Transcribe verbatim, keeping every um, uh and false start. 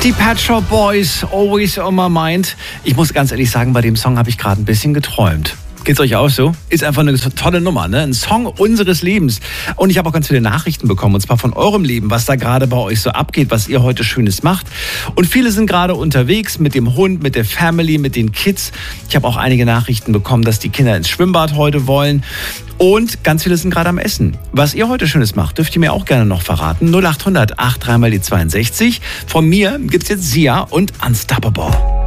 Die Pet Shop Boys, Always on My Mind. Ich muss ganz ehrlich sagen, bei dem Song habe ich gerade ein bisschen geträumt. Geht's euch auch so? Ist einfach eine tolle Nummer, ne? Ein Song unseres Lebens. Und ich habe auch ganz viele Nachrichten bekommen, und zwar von eurem Leben, was da gerade bei euch so abgeht, was ihr heute Schönes macht. Und viele sind gerade unterwegs mit dem Hund, mit der Family, mit den Kids. Ich habe auch einige Nachrichten bekommen, dass die Kinder ins Schwimmbad heute wollen. Und ganz viele sind gerade am Essen. Was ihr heute Schönes macht, dürft ihr mir auch gerne noch verraten. null acht hundert acht drei mal die zweiundsechzig. Von mir gibt's jetzt Sia und Unstoppable.